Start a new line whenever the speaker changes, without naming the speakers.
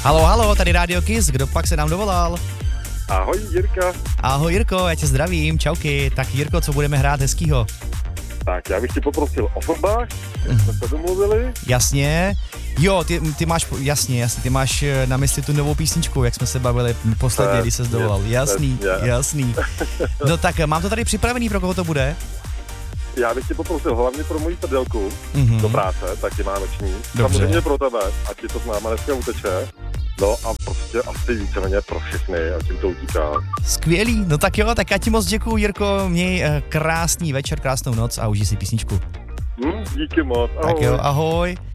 Halo, tady Radio Kiss, kdo pak se nám dovolal?
Ahoj, Jirka.
Ahoj Jirko, já tě zdravím, čauky. Tak Jirko, co budeme hrát hezkýho?
Tak já bych tě poprosil o fotbách, jak jsme se domluvili.
Jasně. Jo, ty máš, jasně, ty máš na mysli tu novou písničku, jak jsme se bavili posledně, když ses dovolal. Jasný. No tak mám to tady připravený, pro koho to bude?
Já bych tě poprosil hlavně pro moji prdelku do práce, taky má noční.
Dobře.
Samozřejmě pro tebe, ať ti to s náma dneska uteče. No a prostě asi víceméně pro všechny, ať jim to utíká.
Skvělý, no tak jo, tak já ti moc děkuju, Jirko, měj krásný večer, krásnou noc a užij si písničku.
Díky moc, ahoj.
Tak jo, ahoj.